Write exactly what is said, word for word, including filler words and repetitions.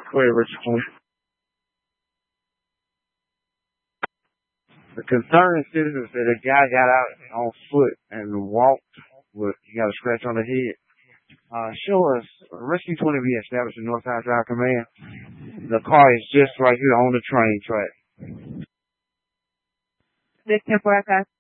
Go ahead, Richard twenty. The concerned citizens said a guy got out on foot and walked with, he got a scratch on the head. Uh, show us, Rescue twenty be established in Northside Drive Command. The car is just right here on the train track. Victim forecast